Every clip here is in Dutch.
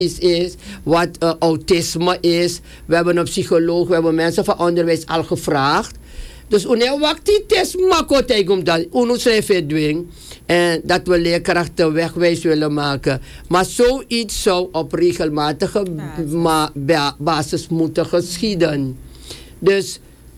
is, wat autisme is. We hebben een psycholoog, we hebben mensen van onderwijs al gevraagd. Dus wanneer wacht die test makkelijk tegen dat uno schrijft dwing en dat we leerkrachten wegwijs willen maken. Maar zoiets zou op regelmatige basis moeten geschieden. Dus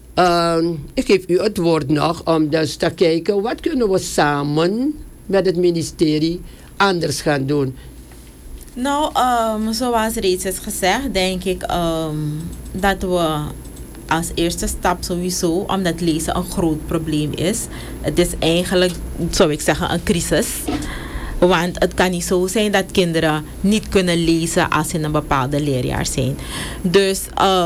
ik geef u het woord nog om dus te kijken wat kunnen we samen met het ministerie anders gaan doen. Nou, zoals reeds is gezegd, denk ik dat we als eerste stap sowieso, omdat lezen een groot probleem is. Het is eigenlijk, zou ik zeggen, een crisis. Want het kan niet zo zijn dat kinderen niet kunnen lezen als ze in een bepaalde leerjaar zijn. Dus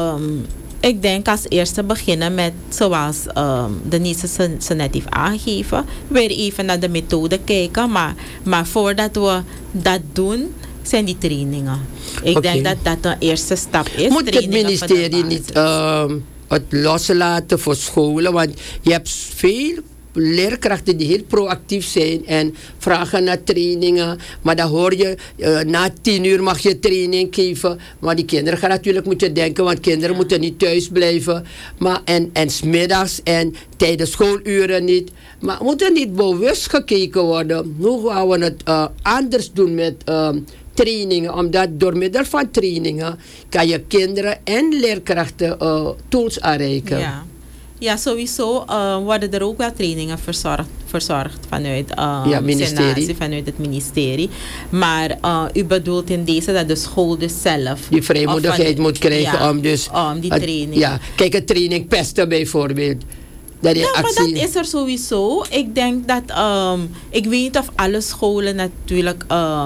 ik denk als eerste beginnen met, zoals Denise ze net heeft aangegeven, weer even naar de methode kijken. Maar voordat we dat doen, zijn die trainingen. Ik denk dat dat een eerste stap is. Moet het ministerie niet het loslaten voor scholen? Want je hebt veel leerkrachten die heel proactief zijn en vragen naar trainingen. Maar dan hoor je, na 10 uur mag je training geven. Maar die kinderen gaan natuurlijk, moet je denken, want kinderen moeten niet thuis blijven. Maar, en 's middags en tijdens schooluren niet. Maar moet er niet bewust gekeken worden? Hoe gaan we het anders doen met trainingen? Omdat door middel van trainingen kan je kinderen en leerkrachten tools aanreiken. Ja, sowieso worden er ook wel trainingen verzorgd vanuit, ministerie. vanuit het ministerie. Maar u bedoelt in deze dat de school dus zelf die vrijmoedigheid moet krijgen om dus die training. Kijk, een training pesten bijvoorbeeld. Maar dat is er sowieso. Ik denk dat, ik weet niet of alle scholen natuurlijk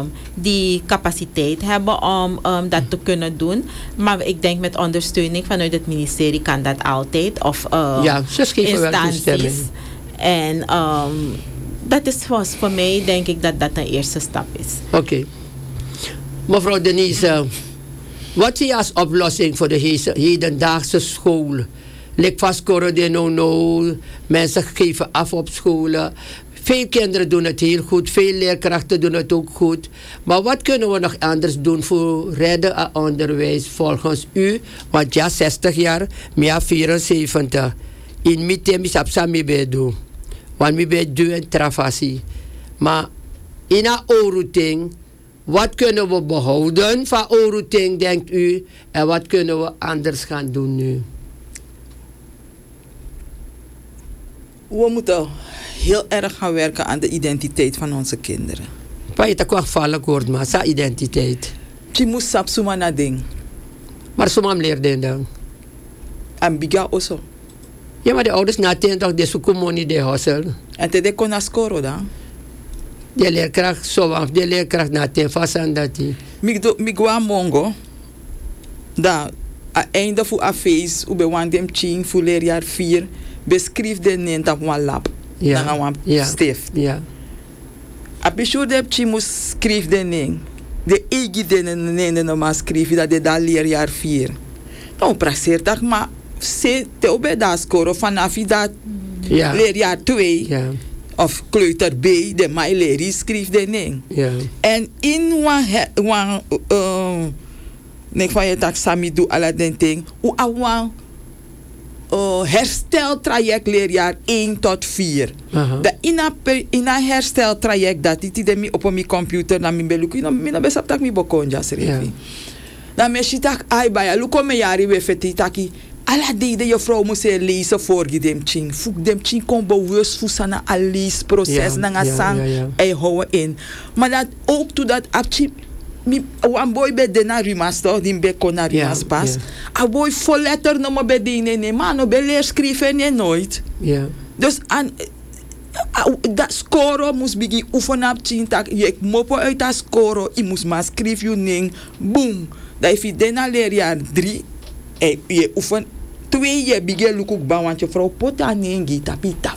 die capaciteit hebben om dat te kunnen doen. Maar ik denk met ondersteuning vanuit het ministerie kan dat altijd. Of ze geven wel instanties. En dat is voor mij, denk ik, dat dat een eerste stap is. Oké. Mevrouw Denise, wat zie je als oplossing voor de hedendaagse school? Lik vast no. Mensen geven af op scholen. Veel kinderen doen het heel goed. Veel leerkrachten doen het ook goed. Maar wat kunnen we nog anders doen voor redden aan onderwijs volgens u? Want ja, 60 jaar, maar 74. In mijn team is het samen bij doen. Want we bij doen en travasie. Maar in een oorrouting, wat kunnen we behouden van oorrouting, denkt u? En wat kunnen we anders gaan doen nu? We moeten heel erg gaan werken aan de identiteit van onze kinderen. Maar je hebt gevallen woord, maar zijn identiteit. Je moet sap suma na ding. Maar suma leerde dan. En biga also. Ja, maar de ouders naten toch de sukumoni de hossel. En te de kon scoren dan. De leerkracht zo af, de leerkracht naten vast aan dat die. Migwa mongo. Da, a einde voor a feest, ube wan dem ching voor leerjaar 4. Beschrijf de neem op een lab. Ja. Dan een stift. Ja. Als je zo hebt, je moet schrijven de neem. De eigen de neem maar schrijven dat je dat leerjaar 4. Dan praat dat maar ze te op dat scoren vanaf dat leerjaar 2. Ja. Of kleuter B, de mij leer schrijf de neem. Ja. En in wan nek van je tak sami doe alle den ting. Hoe awan hersteltraject leerjaar 1 tot 4. De in een hersteltraject dat die op mijn computer na mijn beluku na besap tak mi bokonja serevi. Dan mes tak ai baya luko me yari we feti taki ala de je vrouw moest lezen voor dem ching. Fuk dem ching kon bewust fusana a leesproces na nga sang ei houden in. Maar dat ook to dat apchi een boy bij de narimas toch, die bij kon narimas pas. Een boy vol letter no mo bij die nee, maar no bij leer schrijven nee nooit. Ja. Dus aan dat score moest begin oefenen op chintak. Je mopo uit dat score, je moest maar schrijven ning, boom. Dat if je daarna leerjaar 3, je oefen 2 je begin lukuk ba want je vrouw pota nengi tapi tafra.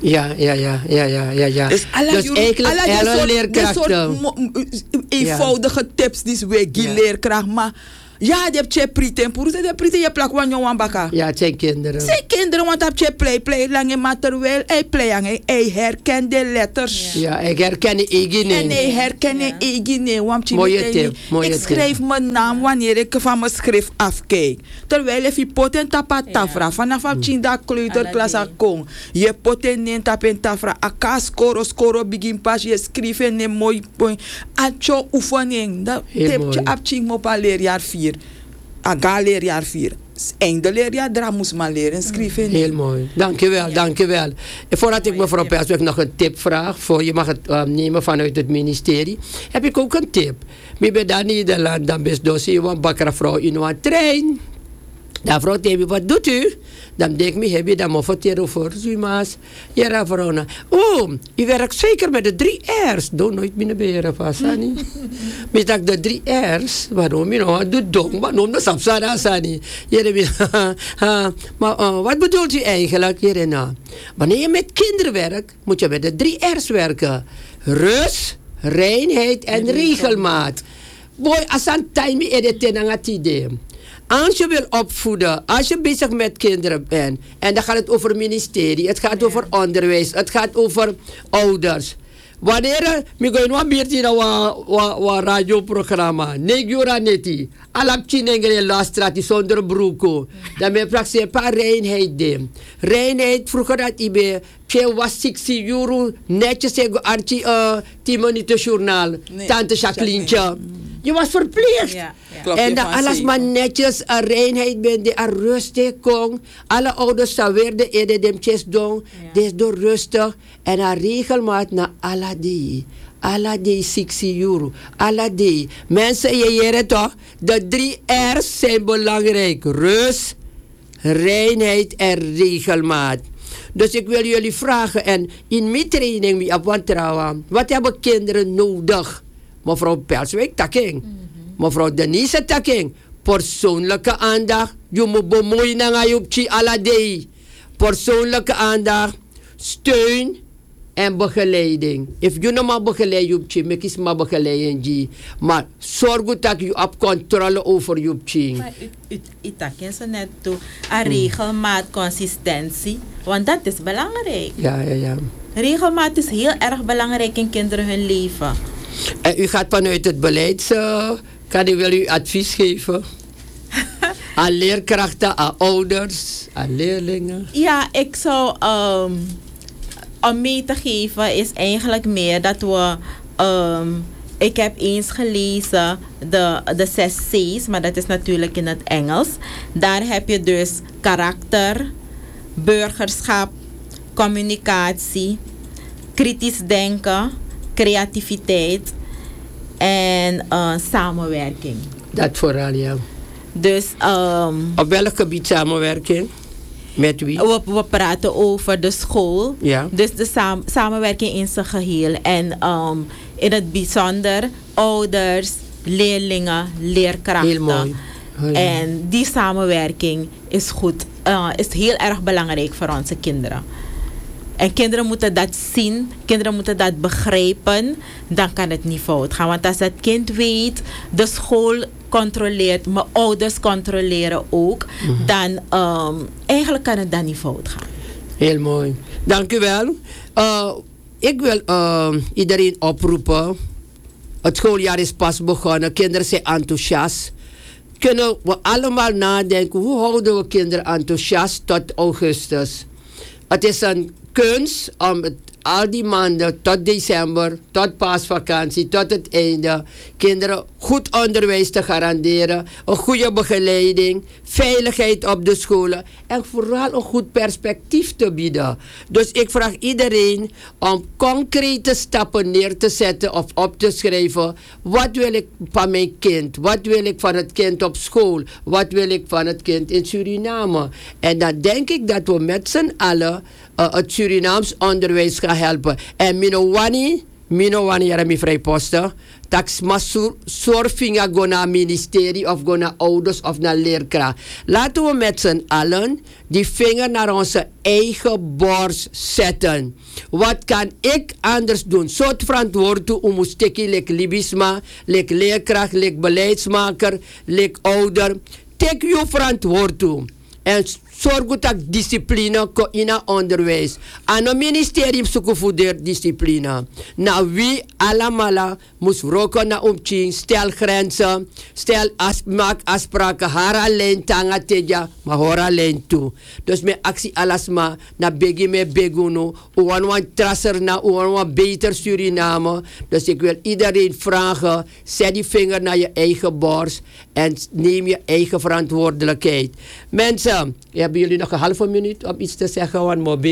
Ja. Dus eigenlijk alle leerkrachten. Eenvoudige tips die we leerkracht, maar ja, die heb je priten, je plak van jouw baka. Ja, het zijn kinderen. Het zijn kinderen, want heb je play lang maar terwijl hij herkent de letters. Ja, ik herken de eigen. En hij herkent de eigen. Mooie tip. Ik schrijf mijn naam wanneer ik van mijn schrift afkijk. Terwijl je poten tapa tafra, vanaf op Chinda kleuterklas kom. Je poten neemt tap en tafra, aka skoro begin pas, je schrijft een mooi point. Atjo oefening, dat heb je op Chingmopa leerjaar 4. Aga leerjaar 4. Einde leerjaar, daar moest maar leren schrijven. Heel mooi. Dankjewel. En voordat ik mevrouw Persweg nog een tip vraag, voor je mag het nemen vanuit het ministerie, heb ik ook een tip. Ik ben daar in Nederland, dan best dossier, want bakker vrouw in een trein. Dan vraagt hij, wat doet u? Dan denk ik, heb je dat maar vertellen voor Zuma's? Ja, vrouw. Oh, u werkt zeker met de 3 R's. Doe nooit meer beren van, Sani. Maar dat de 3 R's, waarom je nou doet dong, waarom dat sapsara, Sani? Maar wat bedoelt u eigenlijk, Jerena? Wanneer je met kinderen werkt, moet je met de 3 R's werken. Rust, reinheid en regelmaat. Boy, als aan time editen aan het idee. Als je wil opvoeden, als je bezig met kinderen bent, en dan gaat het over ministerie, het gaat over onderwijs, het gaat over ouders. Wanneer ik ga in een radioprogramma, negura neti, alapchi nengere lastrati zonder broeko, dan ben ik een paar reinheid dem. Reinheid, vroeger dat ik ben, was 60 euro, netjes zeggen, Archie, 10 minuten journaal, tante Jacqueline. Je was verplicht. Ja. En dat alles maar netjes, een reinheid bent, de rustig kon. Alle ouders staan weer de ede demtjes doen. Des door rustig. En een regelmaat naar alla die 60 euro. Alla die. Mensen, je jaren toch? De 3 R's zijn belangrijk. Rust, reinheid en regelmaat. Dus ik wil jullie vragen. En in mijn training, wat hebben kinderen nodig? Mevrouw Perswijk taking. Mevrouw Denise taking. Persoonlijke aandacht. Je moet bemoeien naar je aladei. Persoonlijke aandacht. Steun en begeleiding. If je nou maar begeleid je, kies maar begeleiden. Maar zorg dat je op controle over je. Maar u taking ze net toe. Een regelmaat, consistentie. Want dat is belangrijk. Ja. Regelmaat is heel erg belangrijk in kinderen hun leven. En u gaat vanuit het beleid, kan ik wel u advies geven? Aan leerkrachten, aan ouders, aan leerlingen? Ja, ik zou om mee te geven is eigenlijk meer dat we... ik heb eens gelezen de 6 C's, maar dat is natuurlijk in het Engels. Daar heb je dus karakter, burgerschap, communicatie, kritisch denken, creativiteit en samenwerking. Dat vooral, ja. Dus, op welk gebied samenwerking? Met wie? We praten over de school. Ja. Dus de samenwerking in zijn geheel. En in het bijzonder ouders, leerlingen, leerkrachten. Heel mooi. En die samenwerking is goed. Is heel erg belangrijk voor onze kinderen. En kinderen moeten dat zien, kinderen moeten dat begrijpen, dan kan het niet fout gaan. Want als het kind weet, de school controleert, mijn ouders controleren ook, dan eigenlijk kan het dan niet fout gaan. Heel mooi. Dank u wel. Ik wil iedereen oproepen. Het schooljaar is pas begonnen, kinderen zijn enthousiast. Kunnen we allemaal nadenken, hoe houden we kinderen enthousiast tot augustus? Het is een kunst om al die maanden tot december, tot paasvakantie, tot het einde, kinderen goed onderwijs te garanderen, een goede begeleiding, veiligheid op de scholen en vooral een goed perspectief te bieden. Dus ik vraag iedereen om concrete stappen neer te zetten of op te schrijven. Wat wil ik van mijn kind? Wat wil ik van het kind op school? Wat wil ik van het kind in Suriname? En dan denk ik dat we met z'n allen het Surinaams onderwijs gaan helpen. En Mino wanneer mi vrijposten. Tax masur sorfinga go naar ministerie of go naar ouders of naar leerkracht. Laten we met z'n allen die vinger naar onze eigen borst zetten. Wat kan ik anders doen? Soort verantwoord toe om steki lek libisma, lek leerkracht, lek beleidsmaker, lek ouder. Take je verantwoord toe. En zorg dat discipline in het onderwijs. En het ministerium zoekt voor discipline. Nou, wie allemaal moet roken naar omching, stel grenzen, maak afspraken, haar alleen tanga teja, maar hoor alleen toe. Dus mijn actie alles maar, na begi me beguno, wan trasser na, wan beter Suriname. Dus ik wil iedereen vragen, zet die vinger naar je eigen borst en neem je eigen verantwoordelijkheid. Mensen, hebben jullie nog een halve minuut om iets te zeggen? Want maar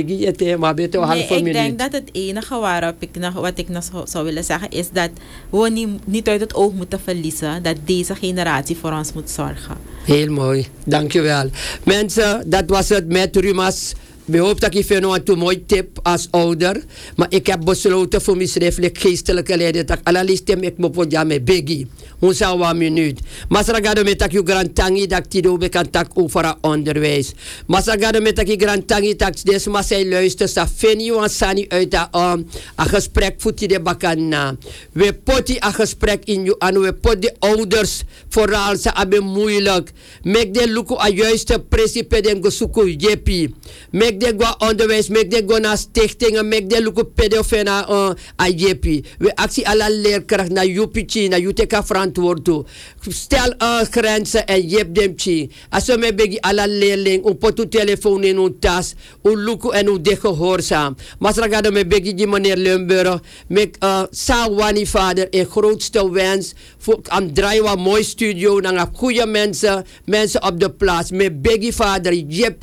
ik denk dat het enige wat ik nog zou willen zeggen is dat we niet uit het oog moeten verliezen dat deze generatie voor ons moet zorgen. Heel mooi, dankjewel. Mensen, dat was het met Rumas. Ik hoop dat ik vind een mooi tip als ouder. Maar ik heb besloten voor mezelf, geestelijke leider, dat allerlei stem ik moet voor mij begi. Hoe zou een minuut? Maar ze gaan met dat je grand tangi dat die doe kan tak over het onderwijs. Maar ze gaan met dat je grand tangi dat deze maar zij luistert, dat vind je een sani uit een gesprek voor die bakan na. We potten een gesprek in je en we potten de ouders vooral ze hebben moeilijk. Mek de luku a juiste principe den go suku jepi. Mek de go onderwijs, mek de go naar stichtingen, mek de luku pedofena a jepi. We actie alle leerkracht na jupichi, na juteka verantwoord toe. Stel grenzen en jep dem chi. Als we me begi alle leerling, un potu telefoon in un tas, un luku en un de gehoorzaam. Maar ze gaan me begi die meneer Limburg, mek sa wani vader, een grootste wens, voor am draaien een mooi studio, dan heb goede mensen op de plaats. Me begi vader,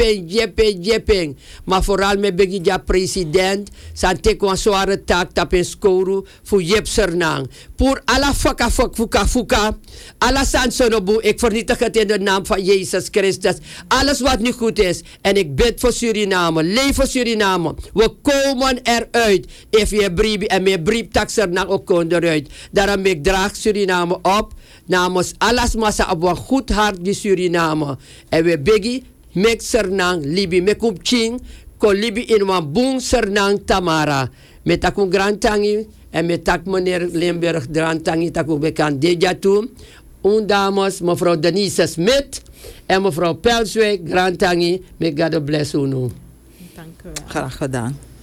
jepping. Maar vooral me begi ja president, san teko een zware taak tap in skoru, voor jep sernang. Voor alla fuka, alla sansonobu, ik vernietig het in de naam van Jezus Christus. Alles wat niet goed is. En ik bid voor Suriname, leef voor Suriname. We komen eruit. If je brief en me brief taxer naar ook eruit. Daarom ik draag Suriname op. Namens alles massa op een goed hart die Suriname. En we begi, mek sernang, libi, mekum ching, ko libi in een boom sernang tamara. Met akun grand tangi, en met tak meneer Limburg grand tangi, takun bekend deja toe. Dames, mevrouw Denise Smit en mevrouw Pelswijk, grand tangi, met God bless u. Dank u wel. Graag gedaan.